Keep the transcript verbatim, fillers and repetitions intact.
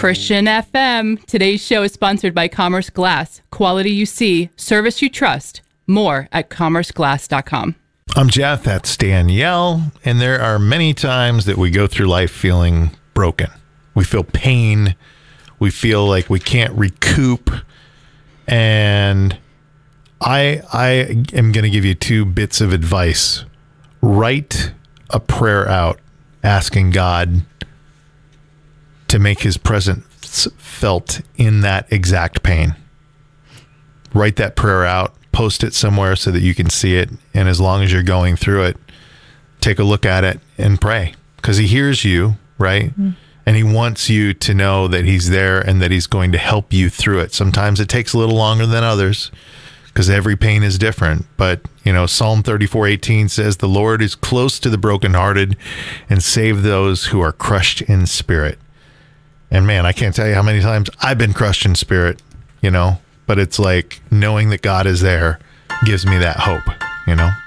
Christian F M. Today's show is sponsored by Commerce Glass. Quality you see, service you trust. More at commerce glass dot com. I'm Jeff, that's Danielle, and there are many times that we go through life feeling broken. We feel pain. We feel like we can't recoup. And I I am going to give you two bits of advice. Write a prayer out asking God to make his presence felt in that exact pain. Write that prayer out, post it somewhere so that you can see it. And as long as you're going through it, take a look at it and pray, because he hears you, right? Mm-hmm. And he wants you to know that he's there and that he's going to help you through it. Sometimes it takes a little longer than others because every pain is different. But, you know, Psalm thirty-four eighteen says, the Lord is close to the brokenhearted and save those who are crushed in spirit. And man, I can't tell you how many times I've been crushed in spirit, you know, but it's like knowing that God is there gives me that hope, you know.